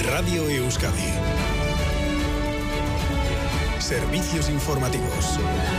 Radio Euskadi. Servicios informativos.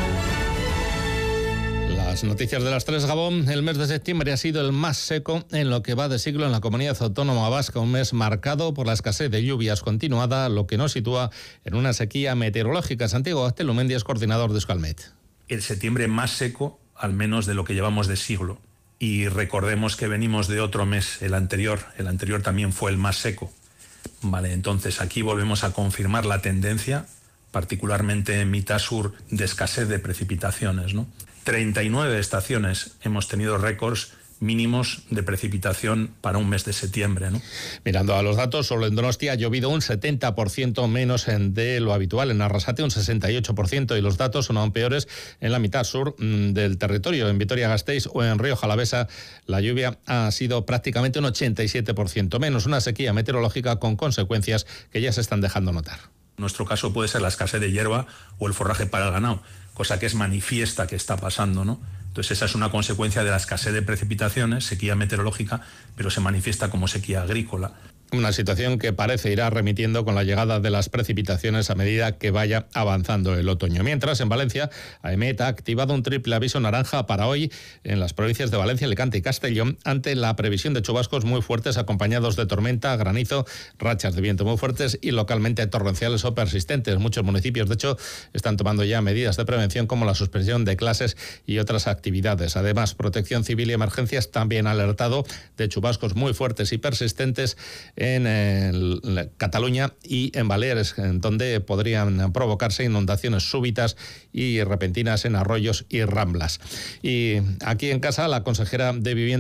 Las noticias de las 3, Gabón. El mes de septiembre ha sido el más seco en lo que va de siglo en la comunidad autónoma vasca, un mes marcado por la escasez de lluvias continuada, lo que nos sitúa en una sequía meteorológica. Santiago Aztelumendi es coordinador de Euskalmet. El septiembre más seco, al menos de lo que llevamos de siglo. Y recordemos que venimos de otro mes, el anterior también fue el más seco. Vale, entonces aquí volvemos a confirmar la tendencia, particularmente en mitad sur, de escasez de precipitaciones, ¿no? 39 estaciones hemos tenido récords mínimos de precipitación para un mes de septiembre, ¿no? Mirando a los datos, solo en Donostia ha llovido un 70% menos de lo habitual, en Arrasate un 68%, y los datos son aún peores en la mitad sur del territorio. En Vitoria-Gasteiz o en Rioja Alavesa la lluvia ha sido prácticamente un 87% menos, una sequía meteorológica con consecuencias que ya se están dejando notar. En nuestro caso puede ser la escasez de hierba o el forraje para el ganado, cosa que es manifiesta que está pasando, ¿no? Entonces esa es una consecuencia de la escasez de precipitaciones, sequía meteorológica, pero se manifiesta como sequía agrícola. Una situación que parece irá remitiendo con la llegada de las precipitaciones a medida que vaya avanzando el otoño. Mientras, en Valencia, AEMET ha activado un triple aviso naranja para hoy en las provincias de Valencia, Alicante y Castellón ante la previsión de chubascos muy fuertes acompañados de tormenta, granizo, rachas de viento muy fuertes y localmente torrenciales o persistentes. Muchos municipios, de hecho, están tomando ya medidas de prevención como la suspensión de clases y otras actividades. Además, Protección Civil y Emergencias también ha alertado de chubascos muy fuertes y persistentes en Cataluña y en Baleares, en donde podrían provocarse inundaciones súbitas y repentinas en arroyos y ramblas. Y aquí en casa, la consejera de Vivienda